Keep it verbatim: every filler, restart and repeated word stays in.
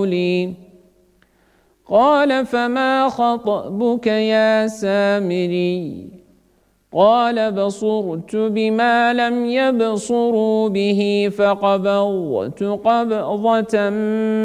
قولي. قال فما خطبك يا سامري؟ قال بصرت بما لم يبصروا به فقبضت قبضة